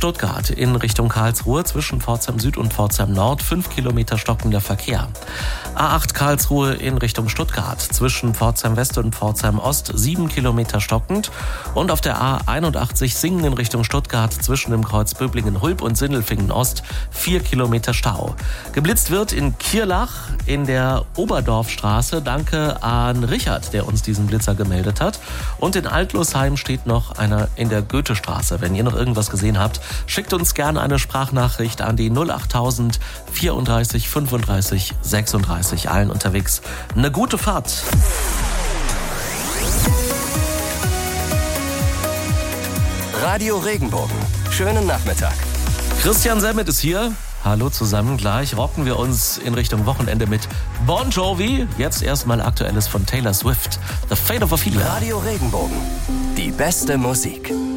Stuttgart in Richtung Karlsruhe zwischen Pforzheim Süd und Pforzheim Nord 5 Kilometer stockender Verkehr. A8 Karlsruhe in Richtung Stuttgart zwischen Pforzheim West und Pforzheim Ost 7 Kilometer stockend. Und auf der A81 Singen in Richtung Stuttgart zwischen dem Kreuz Böblingen-Hulb und Sindelfingen Ost 4 Kilometer Stau. Geblitzt wird in Kierlach in der Oberdorfstraße. Danke an Richard, der uns diesen Blitzer gemeldet hat. Und in Altlosheim steht noch einer in der Goethestraße. Wenn ihr noch irgendwas gesehen habt, schickt uns gerne eine Sprachnachricht an die 08000 34 35 36. Allen unterwegs eine gute Fahrt. Radio Regenbogen. Schönen Nachmittag. Christian Semmet ist hier. Hallo zusammen. Gleich rocken wir uns in Richtung Wochenende mit Bon Jovi. Jetzt erstmal Aktuelles von Taylor Swift. The Fate of Ophelia. Radio Regenbogen. Die beste Musik.